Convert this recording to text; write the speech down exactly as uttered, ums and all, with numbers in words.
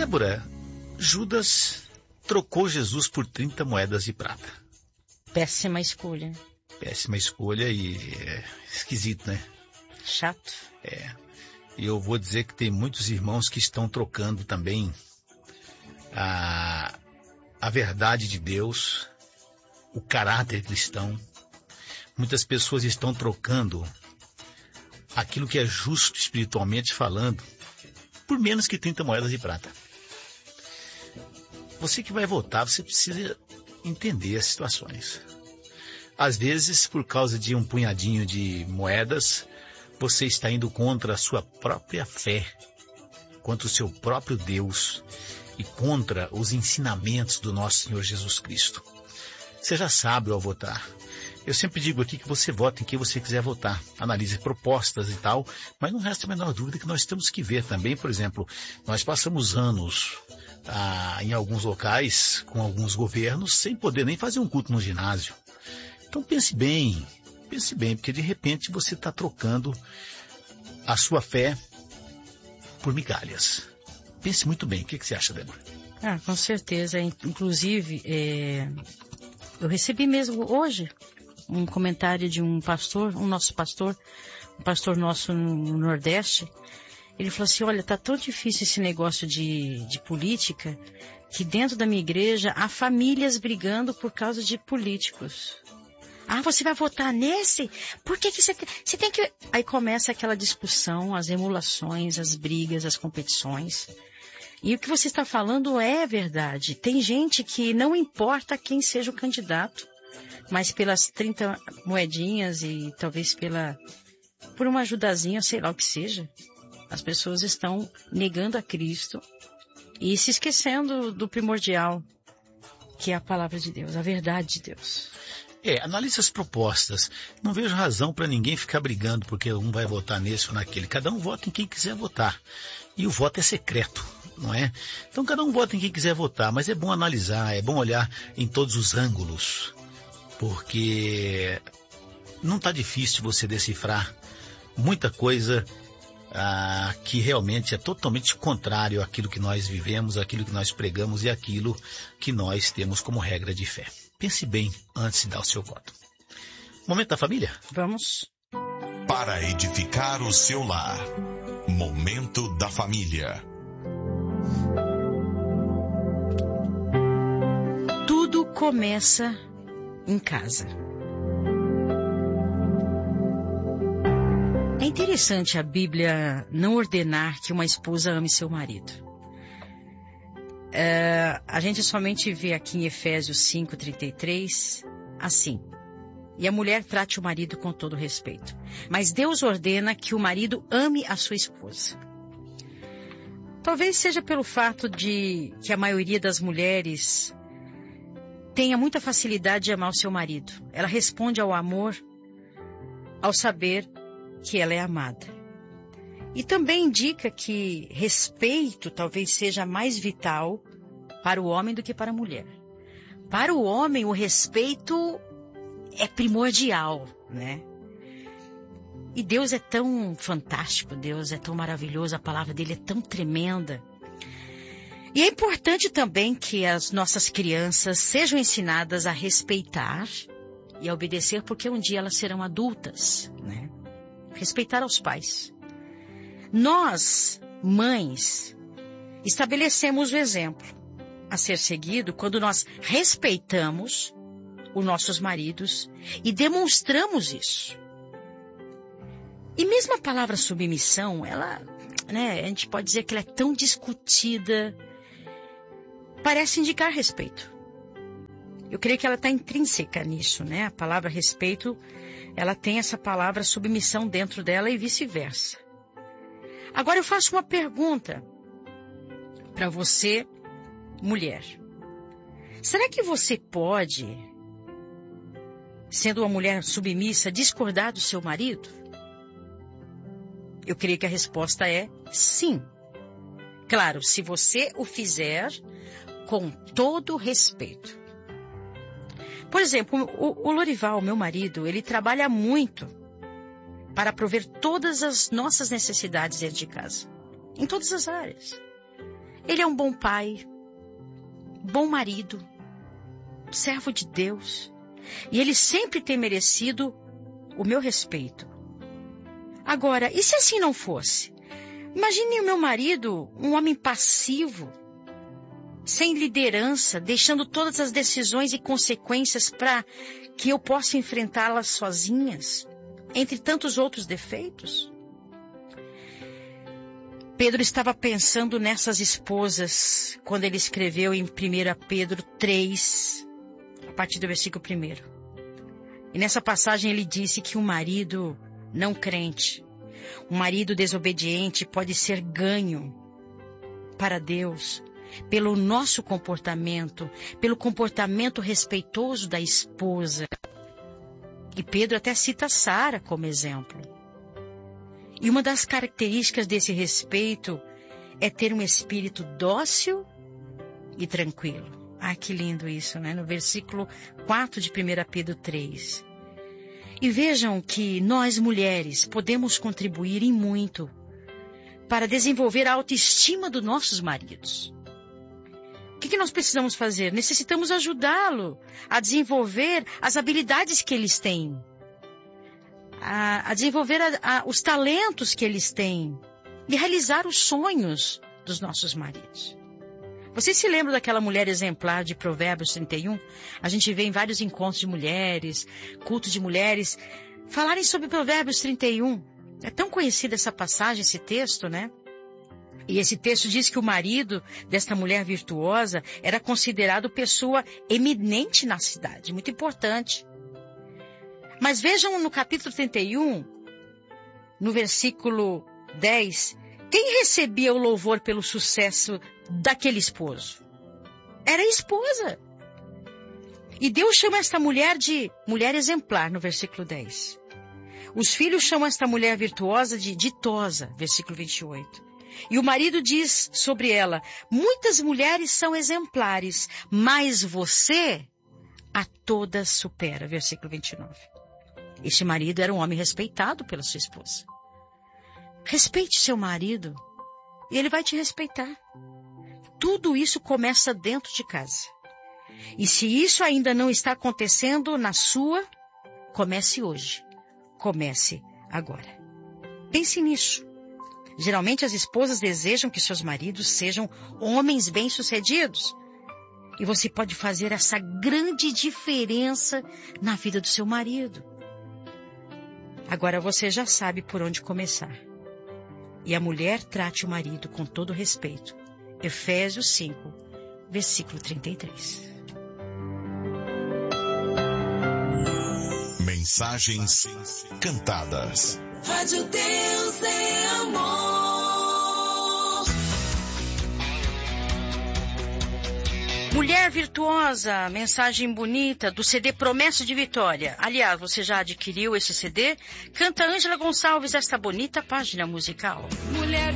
Débora, Judas trocou Jesus por trinta moedas de prata. Péssima escolha. Péssima escolha e é esquisito, né? Chato. É. E eu vou dizer que tem muitos irmãos que estão trocando também a, a verdade de Deus, o caráter cristão. Muitas pessoas estão trocando aquilo que é justo espiritualmente falando por menos que trinta moedas de prata. Você que vai votar, você precisa entender as situações. Às vezes, por causa de um punhadinho de moedas, você está indo contra a sua própria fé, contra o seu próprio Deus e contra os ensinamentos do nosso Senhor Jesus Cristo. Seja sábio ao votar. Eu sempre digo aqui que você vota em quem você quiser votar. Analise propostas e tal, mas não resta a menor dúvida que nós temos que ver também, por exemplo, nós passamos anos ah, em alguns locais com alguns governos sem poder nem fazer um culto no ginásio. Então pense bem, pense bem, porque de repente você está trocando a sua fé por migalhas. Pense muito bem. O que, que você acha, Débora? Ah, com certeza. Inclusive, é... eu recebi mesmo hoje um comentário de um pastor, um nosso pastor, um pastor nosso no Nordeste. Ele falou assim, olha, tá tão difícil esse negócio de, de política, que dentro da minha igreja há famílias brigando por causa de políticos. Ah, você vai votar nesse? Por que que você tem, você tem que... Aí começa aquela discussão, as emulações, as brigas, as competições. E o que você está falando é verdade. Tem gente que não importa quem seja o candidato, mas pelas trinta moedinhas e talvez pela, por uma ajudazinha, sei lá o que seja, as pessoas estão negando a Cristo e se esquecendo do primordial, que é a palavra de Deus, a verdade de Deus. É, analise as propostas. Não vejo razão para ninguém ficar brigando porque um vai votar nesse ou naquele. Cada um vota em quem quiser votar. E o voto é secreto, não é? Então cada um vota em quem quiser votar, mas é bom analisar, é bom olhar em todos os ângulos, porque não está difícil você decifrar muita coisa ah, que realmente é totalmente contrário àquilo que nós vivemos, àquilo que nós pregamos e àquilo que nós temos como regra de fé. Pense bem antes de dar o seu voto. Momento da família? Vamos. Para edificar o seu lar. Momento da família. Tudo começa em casa. É interessante a Bíblia não ordenar que uma esposa ame seu marido. É, a gente somente vê aqui em Efésios cinco, trinta e três, assim. E a mulher trate o marido com todo respeito. Mas Deus ordena que o marido ame a sua esposa. Talvez seja pelo fato de que a maioria das mulheres tenha muita facilidade de amar o seu marido. Ela responde ao amor ao saber que ela é amada. E também indica que respeito talvez seja mais vital para o homem do que para a mulher. Para o homem, o respeito é primordial, né? E Deus é tão fantástico, Deus é tão maravilhoso, a palavra dele é tão tremenda. E é importante também que as nossas crianças sejam ensinadas a respeitar e a obedecer, porque um dia elas serão adultas, né? Respeitar aos pais. Nós, mães, estabelecemos o exemplo a ser seguido quando nós respeitamos os nossos maridos e demonstramos isso. E mesmo a palavra submissão, ela, né, a gente pode dizer que ela é tão discutida, parece indicar respeito. Eu creio que ela está intrínseca nisso, né? A palavra respeito, ela tem essa palavra submissão dentro dela e vice-versa. Agora eu faço uma pergunta para você, mulher. Será que você pode, sendo uma mulher submissa, discordar do seu marido? Eu creio que a resposta é sim. Claro, se você o fizer com todo respeito. Por exemplo, o, o Lorival, meu marido, ele trabalha muito para prover todas as nossas necessidades dentro de casa. Em todas as áreas. Ele é um bom pai, bom marido, servo de Deus. E ele sempre tem merecido o meu respeito. Agora, e se assim não fosse? Imagine o meu marido, um homem passivo, sem liderança, deixando todas as decisões e consequências para que eu possa enfrentá-las sozinhas, entre tantos outros defeitos. Pedro estava pensando nessas esposas quando ele escreveu em primeira Pedro três, a partir do versículo primeiro. E nessa passagem ele disse que um marido não crente, um marido desobediente pode ser ganho para Deus pelo nosso comportamento, pelo comportamento respeitoso da esposa. E Pedro até cita Sara como exemplo. E uma das características desse respeito é ter um espírito dócil e tranquilo. Ah, que lindo isso, né? No versículo quatro de primeira Pedro três. E vejam que nós, mulheres, podemos contribuir em muito para desenvolver a autoestima dos nossos maridos. O que, que nós precisamos fazer? Necessitamos ajudá-lo a desenvolver as habilidades que eles têm, a, a desenvolver a, a, os talentos que eles têm e realizar os sonhos dos nossos maridos. Vocês se lembram daquela mulher exemplar de Provérbios trinta e um? A gente vê em vários encontros de mulheres, cultos de mulheres, falarem sobre Provérbios trinta e um. É tão conhecida essa passagem, esse texto, né? E esse texto diz que o marido desta mulher virtuosa era considerado pessoa eminente na cidade, muito importante. Mas vejam no capítulo trinta e um, no versículo dez, quem recebia o louvor pelo sucesso daquele esposo? Era a esposa. E Deus chama esta mulher de mulher exemplar, no versículo dez. Os filhos chamam esta mulher virtuosa de ditosa, versículo vinte e oito. E o marido diz sobre ela, muitas mulheres são exemplares, mas você a todas supera, versículo vinte e nove. Este marido era um homem respeitado pela sua esposa. Respeite seu marido e ele vai te respeitar. Tudo isso começa dentro de casa. E se isso ainda não está acontecendo na sua, comece hoje. Comece agora. Pense nisso. Geralmente as esposas desejam que seus maridos sejam homens bem-sucedidos. E você pode fazer essa grande diferença na vida do seu marido. Agora você já sabe por onde começar. E a mulher trate o marido com todo respeito. Efésios cinco, versículo trinta e três. Mensagens cantadas. Rádio Deus é amor. Mulher virtuosa, mensagem bonita do C D Promessa de Vitória. Aliás, você já adquiriu esse C D? Canta Ângela Gonçalves esta bonita página musical. Mulher